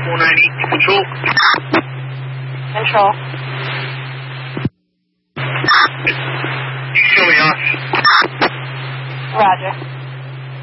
490, control. Control. You show me us. Roger.